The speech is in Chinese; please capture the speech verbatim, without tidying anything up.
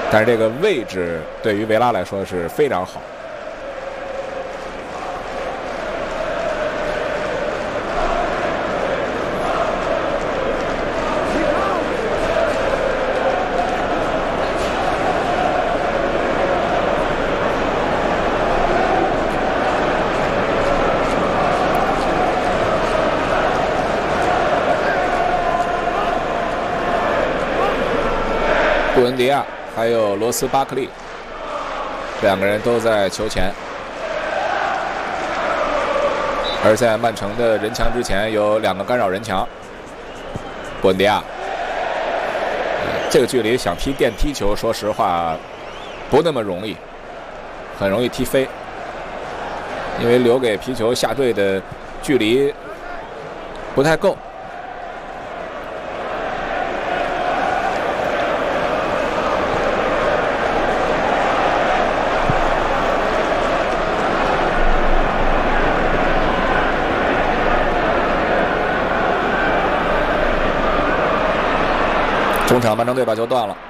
但是这个位置对于维拉来说是非常好。布恩迪亚还有罗斯巴克利，两个人都在球前。而在曼城的人墙之前有两个干扰人墙。布恩迪亚，这个距离想踢电梯球，说实话不那么容易，很容易踢飞，因为留给皮球下坠的距离不太够。中场曼城队把球断了。